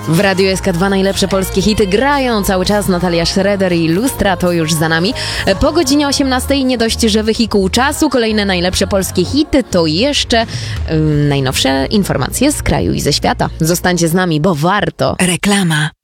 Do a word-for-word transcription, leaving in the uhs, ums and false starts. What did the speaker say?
W Radiu S K dwa najlepsze polskie hity grają cały czas. Natalia Schroeder i Lustra to już za nami. Po godzinie osiemnastej nie dość, że wehikuł czasu. Kolejne najlepsze polskie hity to jeszcze yy, najnowsze informacje z kraju i ze świata. Zostańcie z nami, bo warto. Reklama.